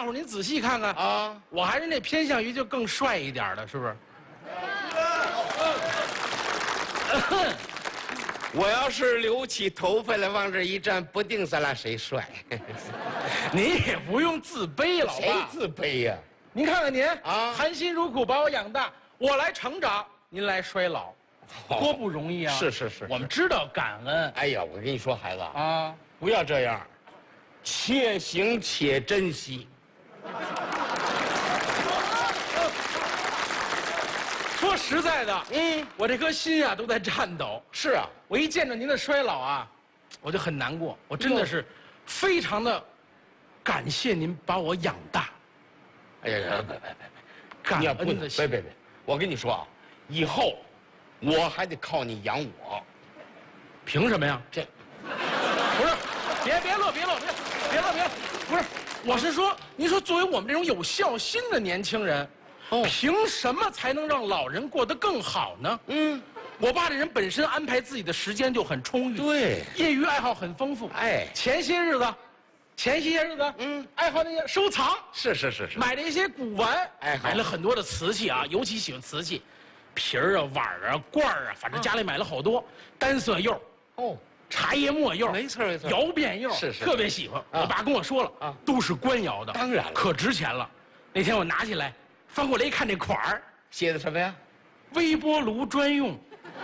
大伙您仔细看看啊， 我还是那偏向于就更帅一点的，是不是？ 我要是留起头发来往这一站，不定咱俩谁帅。 您也不用自卑，老谁爸。 自卑呀？ 您看看您啊含辛茹苦把我养大，我来成长，您来衰老，多不容易啊！ 是。 我们知道感恩哎呀，我跟你说，孩子， 啊。 不要这样，且行且珍惜。 说实在的，我这颗心啊都在颤抖。 是啊， 我一见着您的衰老啊，我就很难过。我真的是非常的感谢您把我养大。 哎呀，别， 感你要不能恩的心。 别，我跟你说啊，以后我还得靠你养我。 凭什么呀？ 这不是，别乐，不是，我是说，您说作为我们这种有孝心的年轻人，凭什么才能让老人过得更好呢？我爸这人本身安排自己的时间就很充裕， 对， 业余爱好很丰富。 哎， 前些日子，爱好那些收藏， 是， 买了一些古玩， 爱好买了很多的瓷器啊，尤其喜欢瓷器，瓶儿啊、碗儿啊、罐儿啊，反正家里买了好多，单色釉。茶叶末釉， 没错， 窑变釉， 是特别喜欢。我爸跟我说了啊， 都是官窑的， 当然了， 可值钱了。那天我拿起来，翻过来一看，这款儿写的什么呀？ 微波炉专用，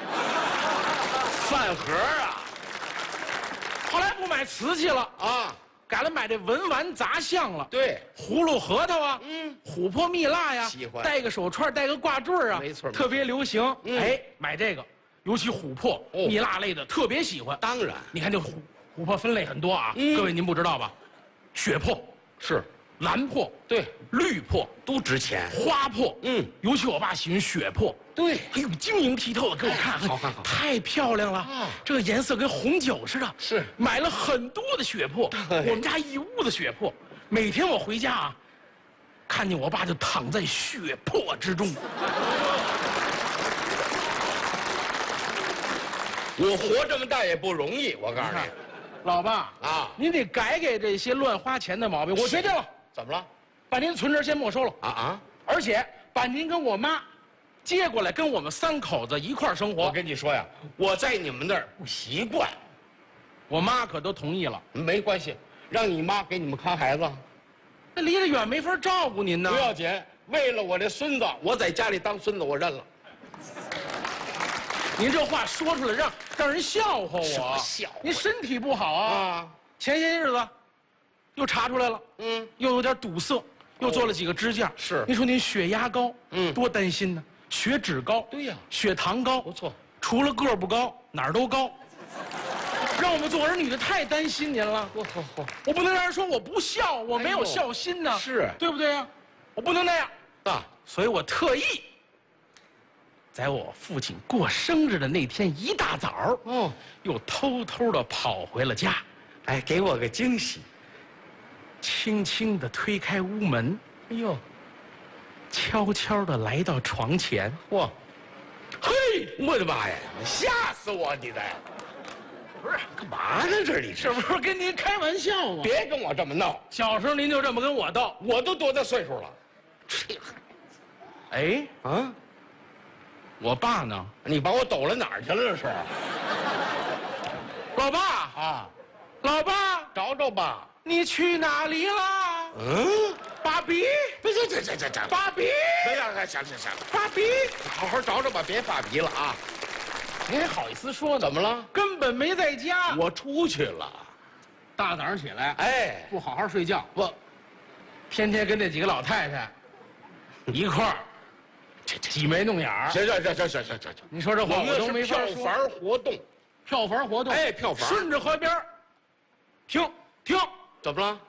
饭盒啊！ 后来不买瓷器了啊， 改了买这文玩杂项了。 对， 葫芦核桃啊，琥珀蜜蜡呀， 喜欢戴个手串，戴个挂坠啊， 没错特别流行。哎，买这个，尤其琥珀、蜜蜡类的特别喜欢。 当然， 你看这琥珀分类很多啊，各位您不知道吧？血珀是蓝珀， 对， 绿珀都值钱。 花珀，尤其我爸喜欢血珀。 对， 哎呦，晶莹剔透的，给我看， 好， 太漂亮了！这个颜色跟红酒似的。 是， 买了很多的血珀，我们家一屋子血珀。每天我回家啊，看见我爸就躺在血泊之中。 我活这么大也不容易，我告诉你。 老爸啊， 您得改这些乱花钱的毛病。我决定了， 怎么了？ 把您的存折先没收了而且把您跟我妈接过来，跟我们3口子一块儿生活。 我跟你说呀，我在你们那儿不习惯。 我妈可都同意了。 没关系，让你妈给你们看孩子。 那离得远没法照顾您呢。 不要紧，为了我这孙子，我在家里当孙子，我认了。 您这话说出来让人笑话我。 什么笑话您身体不好啊。前些日子又查出来了，又有点堵塞，又做了几个支架。 是。 您说您血压高，多担心呢。血脂高， 对呀。 血糖高， 不错。 除了个儿不高，哪儿都高。让我们做儿女的太担心您了。我不能让人说我不孝，我没有孝心呢。 是， 对不对呀？我不能那样啊。 所以我特意在我父亲过生日的那天一大早，又偷偷的跑回了家， 哎，给我个惊喜。 轻轻的推开屋门， 哎呦， 悄悄的来到床前。 嚯，嘿，我的妈呀！吓死我！你的，不是干嘛呢？这里是不是跟您开玩笑啊？ 别跟我这么闹！ 小时候您就这么跟我斗， 我都多大岁数了？ 哎啊！我爸呢？ 你把我抖了哪儿去了？这是？ 老爸啊， 老爸， 找找吧。 你去哪里了？爸比， 这， 爸比， 行， 爸比， 好好找找吧，别爸比了啊！ 您还好意思说呢？ 怎么了？ 根本没在家。 我出去了。 大早上起来， 哎， 不好好睡觉， 我天天跟那几个老太太一块儿挤眉弄眼儿。 行， 你说这话我都没法说。 票房活动， 票房活动， 哎，票房， 顺着河边停， 怎么了？